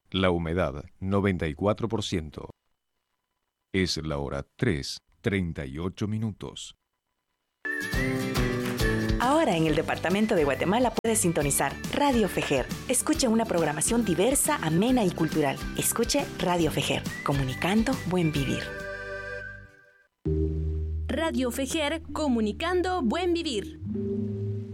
La humedad, 94%. Es la hora 3:38. Ahora en el departamento de Guatemala puedes sintonizar Radio Fejer. Escuche una programación diversa, amena y cultural. Escuche Radio Fejer, comunicando buen vivir. Radio Fejer, comunicando buen vivir.